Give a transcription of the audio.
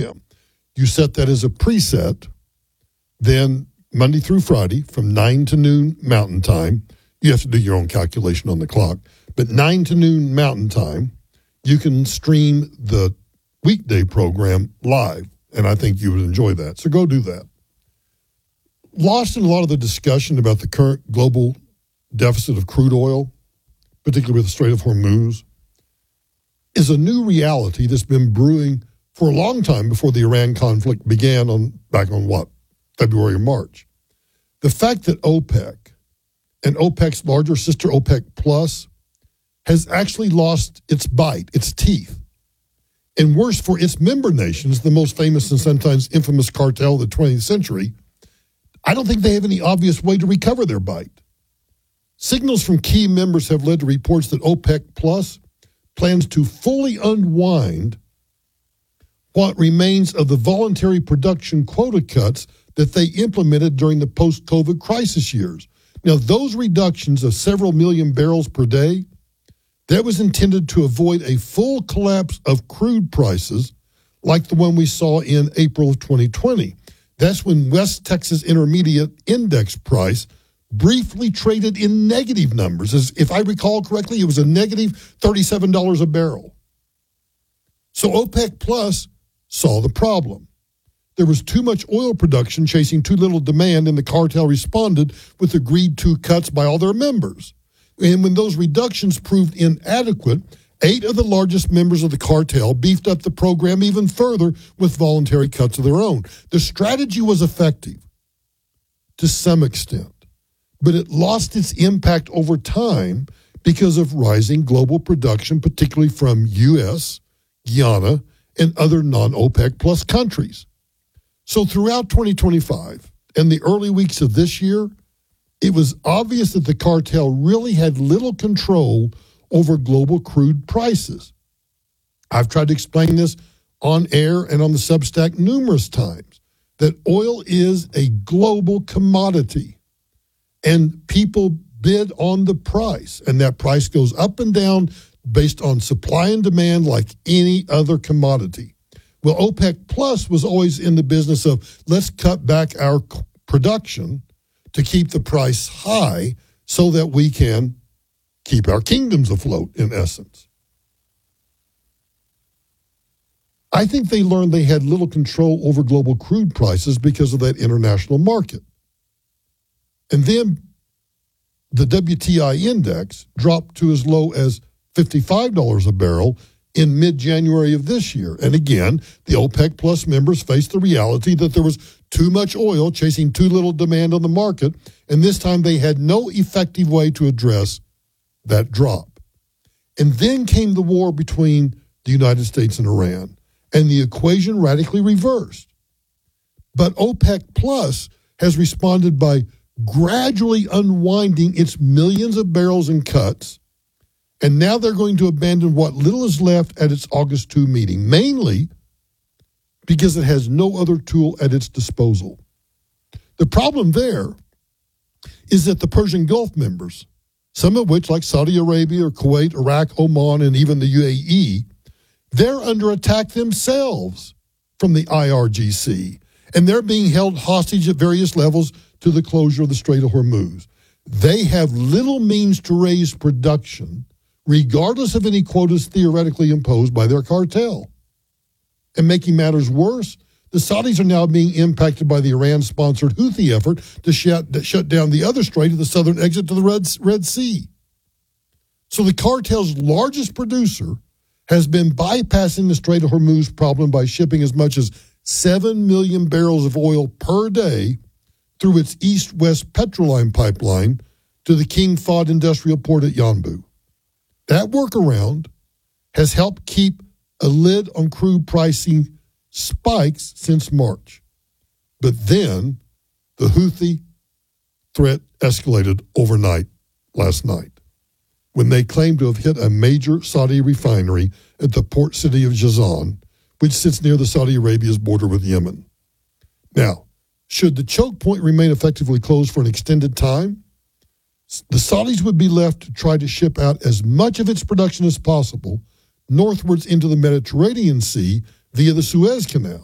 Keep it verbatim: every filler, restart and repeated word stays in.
m. You set that as a preset, then Monday through Friday from nine to noon Mountain Time. You have to do your own calculation on the clock. But nine to noon Mountain Time, you can stream the weekday program live, and I think you would enjoy that. So go do that. Lost in a lot of the discussion about the current global deficit of crude oil, particularly with the Strait of Hormuz, is a new reality that's been brewing for a long time before the Iran conflict began on back on what, February or March. The fact that OPEC and OPEC's larger sister OPEC Plus has actually lost its bite, its teeth, and worse for its member nations, the most famous and sometimes infamous cartel of the twentieth century, I don't think they have any obvious way to recover their bite. Signals from key members have led to reports that OPEC Plus plans to fully unwind what remains of the voluntary production quota cuts that they implemented during the post-COVID crisis years. Now, those reductions of several million barrels per day, that was intended to avoid a full collapse of crude prices like the one we saw in April of twenty twenty. That's when West Texas Intermediate Index price briefly traded in negative numbers. As if I recall correctly, it was a negative thirty-seven dollars a barrel. So OPEC Plus saw the problem. There was too much oil production chasing too little demand, and the cartel responded with agreed-to cuts by all their members. And when those reductions proved inadequate, eight of the largest members of the cartel beefed up the program even further with voluntary cuts of their own. The strategy was effective to some extent, but it lost its impact over time because of rising global production, particularly from U S, Guyana, and other non-OPEC plus countries. So throughout twenty twenty-five and the early weeks of this year, it was obvious that the cartel really had little control over global crude prices. I've tried to explain this on air and on the Substack numerous times, that oil is a global commodity, and people bid on the price, and that price goes up and down based on supply and demand like any other commodity. Well, OPEC Plus was always in the business of let's cut back our production to keep the price high so that we can keep our kingdoms afloat, in essence. I think they learned they had little control over global crude prices because of that international market. And then the W T I index dropped to as low as fifty-five dollars a barrel in mid-January of this year. And again, the OPEC Plus members faced the reality that there was too much oil chasing too little demand on the market, and this time they had no effective way to address that drop. And then came the war between the United States and Iran, and the equation radically reversed. But OPEC Plus has responded by gradually unwinding its millions of barrels in cuts, and now they're going to abandon what little is left at its August second meeting, mainly because it has no other tool at its disposal. The problem there is that the Persian Gulf members, some of which, like Saudi Arabia or Kuwait, Iraq, Oman, and even the U A E, they're under attack themselves from the I R G C, and they're being held hostage at various levels to the closure of the Strait of Hormuz. They have little means to raise production, regardless of any quotas theoretically imposed by their cartel. And making matters worse, the Saudis are now being impacted by the Iran-sponsored Houthi effort to shut, to shut down the other strait of the southern exit to the Red, Red Sea. So the cartel's largest producer has been bypassing the Strait of Hormuz problem by shipping as much as seven million barrels of oil per day through its east-west Petroline pipeline to the King Fahd industrial port at Yanbu. That workaround has helped keep a lid on crude pricing spikes since March. But then the Houthi threat escalated overnight last night when they claimed to have hit a major Saudi refinery at the port city of Jazan, which sits near the Saudi Arabia's border with Yemen. Now, should the choke point remain effectively closed for an extended time, the Saudis would be left to try to ship out as much of its production as possible northwards into the Mediterranean Sea via the Suez Canal.